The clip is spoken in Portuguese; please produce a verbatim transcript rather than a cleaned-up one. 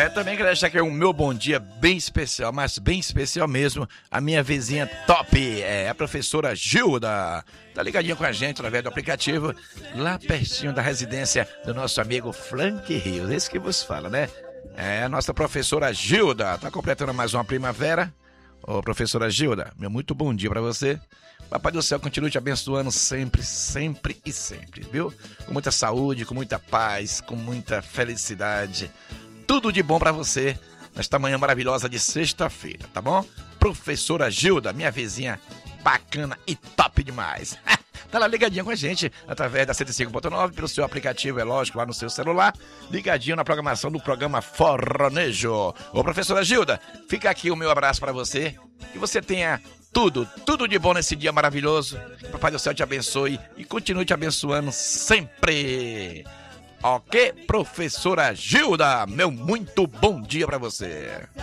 É, também quero deixar aqui o meu bom dia bem especial, mas bem especial mesmo, a minha vizinha top, é a professora Gilda, tá ligadinha com a gente através do aplicativo, lá pertinho da residência do nosso amigo Frank Rios, esse que vos fala, né? É a nossa professora Gilda, tá completando mais uma primavera. Ô, professora Gilda, meu muito bom dia pra você. Papai do céu continue te abençoando sempre, sempre e sempre, viu? Com muita saúde, com muita paz, com muita felicidade. Tudo de bom pra você nesta manhã maravilhosa de sexta-feira, tá bom? Professora Gilda, minha vizinha bacana e top demais. Tá lá ligadinha com a gente através da cento e cinco ponto nove, pelo seu aplicativo, é lógico, lá no seu celular, ligadinho na programação do programa Forronejo. Ô, professora Gilda, fica aqui o meu abraço pra você, que você tenha tudo, tudo de bom nesse dia maravilhoso, que o Papai do Céu te abençoe e continue te abençoando sempre. Ok, professora Gilda, meu muito bom dia pra você.